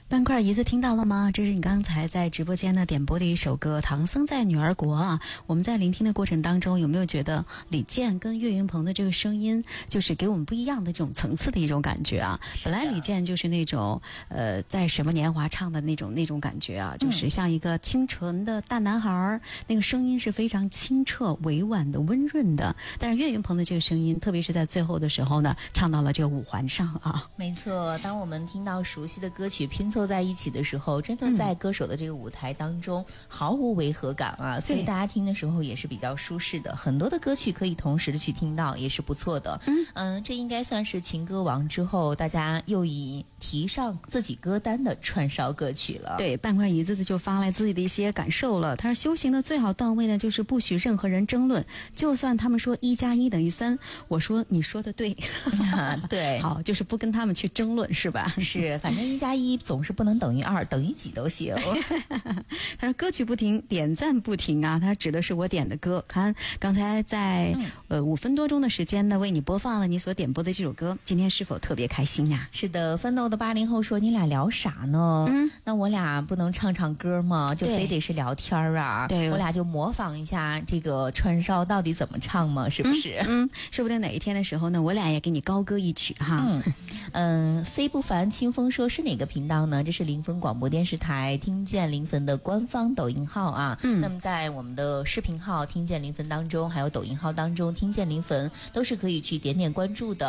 半块银子听到了吗？这是你刚才在直播间呢点播的一首歌《唐僧在女儿国》啊。我们在聆听的过程当中，有没有觉得李健跟岳云鹏的这个声音，就是给我们不一样的这种层次的一种感觉啊？本来李健就是那种在什么年华唱的那种感觉啊，就是像一个清纯的大男孩，那个声音是非常清澈、委婉的、温润的。但是岳云鹏的这个声音，特别是在最后的时候呢，唱到了这个五环上啊。 没错，当我们听到熟悉的歌曲拼凑在一起的时候，真的在歌手的这个舞台当中毫无违和感啊，所以大家听的时候也是比较舒适的。很多的歌曲可以同时的去听到，也是不错的。这应该算是情歌王之后大家又以提上自己歌单的串烧歌曲了。 对，半块椅子就发来自己的一些感受了。他说修行的最好段位呢，就是不许任何人争论，就算他们说1+1等于3，我说你说的对。 对， 好，就是不跟他们去争论，是吧？ 是，反正1+1总是不能等于2，等于几都行。 他说歌曲不停，点赞不停啊，他指的是我点的歌。看刚才在5分多钟的时间呢，为你播放了你所点播的这首歌，今天是否特别开心呀？ 是的，奋斗的80后说你俩聊啥呢？那我俩不能唱歌吗？就非得是聊天啊？对，我俩就模仿一下这个串烧到底怎么唱吗？是不是？ 说不定哪一天的时候呢，我俩也给你高歌一曲哈。 C 不凡清风说是哪个频道呢？这是临汾广播电视台听见临汾的官方抖音号啊。那么在我们的视频号听见临汾当中，还有抖音号当中听见临汾，都是可以去点关注的。